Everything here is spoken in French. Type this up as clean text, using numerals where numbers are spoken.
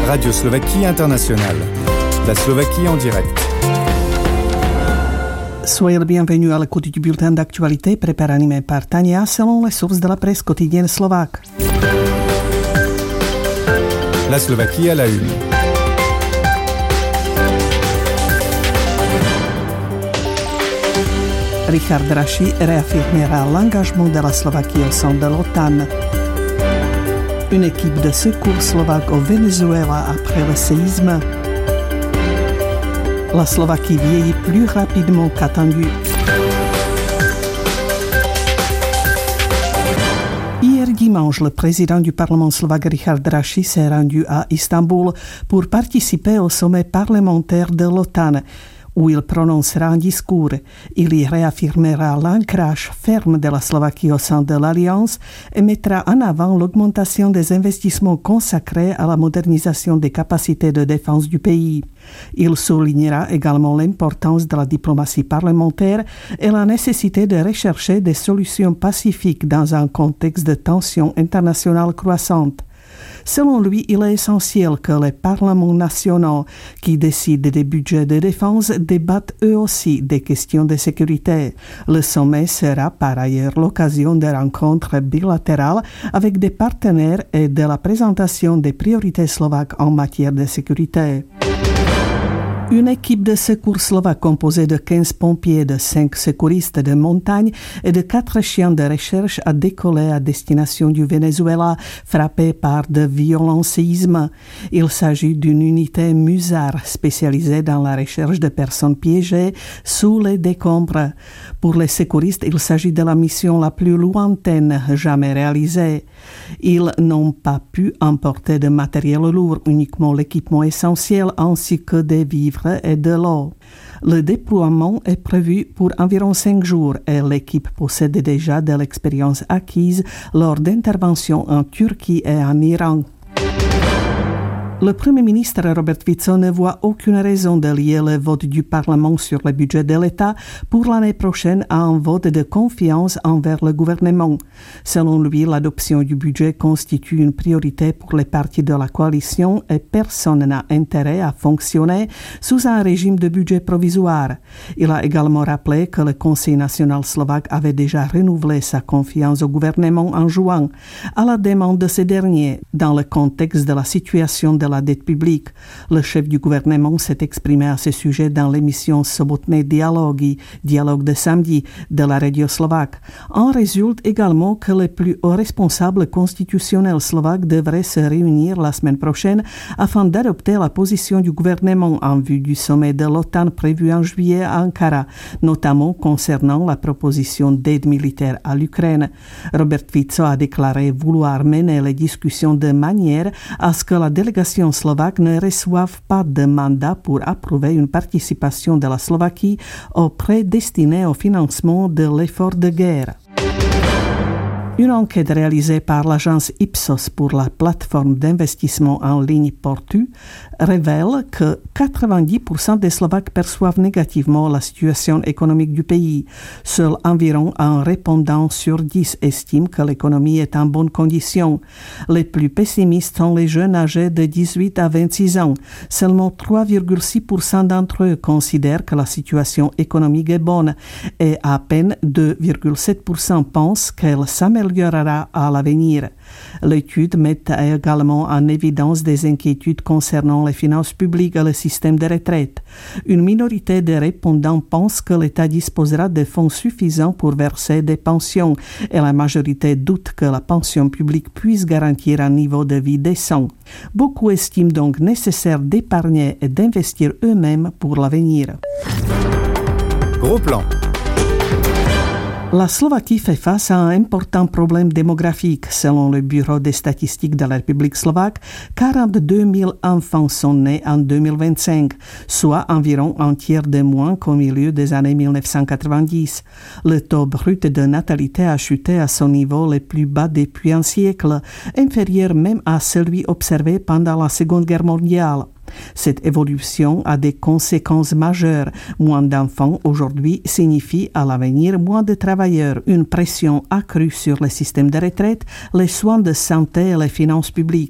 Radio Slovaquie Internationale. La Slovaquie en direct. Soyez le bienvenu à l'écoute du bulletin d'actualité préparé animé par Tania selon les sources de la presse quotidienne slovaque. La Slovaquie à la une. Richard Draši réaffirmera l'engagement de la Slovaquie au sein de l'OTAN. Une équipe de secours slovaque au Venezuela après le séisme. La Slovaquie vieillit plus rapidement qu'attendu. Hier dimanche, le président du Parlement slovaque Richard Draši s'est rendu à Istanbul pour participer au sommet parlementaire de l'OTAN, où il prononcera un discours. Il y réaffirmera l'ancrage ferme de la Slovaquie au sein de l'Alliance et mettra en avant l'augmentation des investissements consacrés à la modernisation des capacités de défense du pays. Il soulignera également l'importance de la diplomatie parlementaire et la nécessité de rechercher des solutions pacifiques dans un contexte de tensions internationales croissantes. Selon lui, il est essentiel que les parlements nationaux qui décident des budgets de défense débattent eux aussi des questions de sécurité. Le sommet sera par ailleurs l'occasion de rencontres bilatérales avec des partenaires et de la présentation des priorités slovaques en matière de sécurité. Une équipe de secours slovaque composée de 15 pompiers, de 5 secouristes de montagne et de 4 chiens de recherche a décollé à destination du Venezuela, frappé par de violents séismes. Il s'agit d'une unité MUSAR spécialisée dans la recherche de personnes piégées sous les décombres. Pour les secouristes, il s'agit de la mission la plus lointaine jamais réalisée. Ils n'ont pas pu emporter de matériel lourd, uniquement l'équipement essentiel ainsi que des vivres et de l'eau. Le déploiement est prévu pour environ 5 jours et l'équipe possède déjà de l'expérience acquise lors d'interventions en Turquie et en Iran. Le Premier ministre Robert Fico ne voit aucune raison de lier le vote du Parlement sur le budget de l'État pour l'année prochaine à un vote de confiance envers le gouvernement. Selon lui, l'adoption du budget constitue une priorité pour les partis de la coalition et personne n'a intérêt à fonctionner sous un régime de budget provisoire. Il a également rappelé que le Conseil national slovaque avait déjà renouvelé sa confiance au gouvernement en juin, à la demande de ce dernier, dans le contexte de la situation de la dette publique. Le chef du gouvernement s'est exprimé à ce sujet dans l'émission Sobotné dialogy, dialogue de samedi, de la radio slovaque. En résulte également que les plus hauts responsables constitutionnels slovaques devraient se réunir la semaine prochaine afin d'adopter la position du gouvernement en vue du sommet de l'OTAN prévu en juillet à Ankara, notamment concernant la proposition d'aide militaire à l'Ukraine. Robert Fico a déclaré vouloir mener les discussions de manière à ce que la délégation slovaque ne reçoivent pas de mandat pour approuver une participation de la Slovaquie aux prêts destinés au financement de l'effort de guerre. Une enquête réalisée par l'agence Ipsos pour la plateforme d'investissement en ligne Portu révèle que 90% des Slovaques perçoivent négativement la situation économique du pays. Seul environ un répondant sur 10 estime que l'économie est en bonne condition. Les plus pessimistes sont les jeunes âgés de 18 à 26 ans. Seulement 3,6% d'entre eux considèrent que la situation économique est bonne et à peine 2,7% pensent qu'elle s'améliorera à l'avenir. L'étude met également en évidence des inquiétudes concernant les finances publiques et le système de retraite. Une minorité des répondants pense que l'État disposera de fonds suffisants pour verser des pensions et la majorité doute que la pension publique puisse garantir un niveau de vie décent. Beaucoup estiment donc nécessaire d'épargner et d'investir eux-mêmes pour l'avenir. Gros plan. La Slovaquie fait face à un important problème démographique. Selon le Bureau des statistiques de la République slovaque, 42 000 enfants sont nés en 2025, soit environ un tiers de moins qu'au milieu des années 1990. Le taux brut de natalité a chuté à son niveau le plus bas depuis un siècle, inférieur même à celui observé pendant la Seconde Guerre mondiale. Cette évolution a des conséquences majeures. Moins d'enfants aujourd'hui signifie à l'avenir moins de travailleurs, une pression accrue sur le système de retraite, les soins de santé et les finances publiques.